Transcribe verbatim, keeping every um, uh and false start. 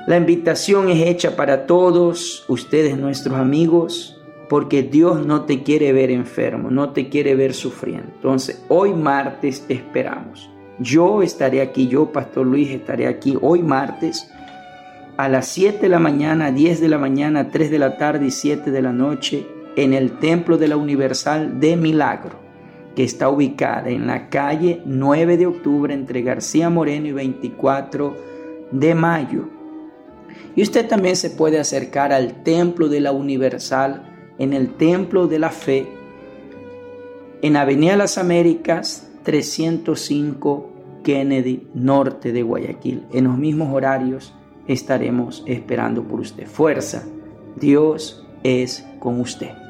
La invitación es hecha para todos ustedes, nuestros amigos, porque Dios no te quiere ver enfermo, no te quiere ver sufriendo. Entonces, hoy martes te esperamos. Yo estaré aquí, yo, Pastor Luis, estaré aquí hoy martes a las siete de la mañana, diez de la mañana, tres de la tarde y siete de la noche en el Templo de la Universal de Milagro, que está ubicada en la calle nueve de octubre entre García Moreno y veinticuatro de mayo. Y usted también se puede acercar al Templo de la Universal en el Templo de la Fe en Avenida Las Américas trescientos cinco Kennedy, norte de Guayaquil. En los mismos horarios estaremos esperando por usted. Fuerza, Dios es con usted.